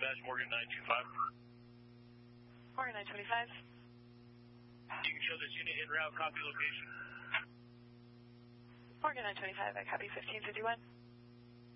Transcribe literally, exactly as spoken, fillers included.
dispatch, Morgan nine two five. Morgan nine twenty-five. You can show this unit en route, copy location. Morgan nine twenty-five, I copy fifteen fifty-one.